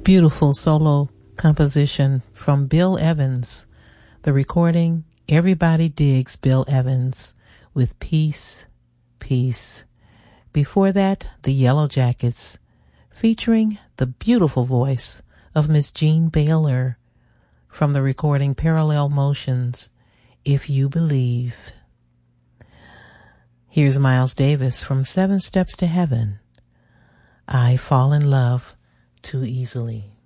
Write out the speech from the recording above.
Beautiful solo composition from Bill Evans. The recording, Everybody Digs Bill Evans with Peace, Peace. Before that, the Yellow Jackets, featuring the beautiful voice of Miss Jean Baylor from the recording Parallel Motions, If You Believe. Here's Miles Davis from 7 Steps to Heaven. I fall in love too easily.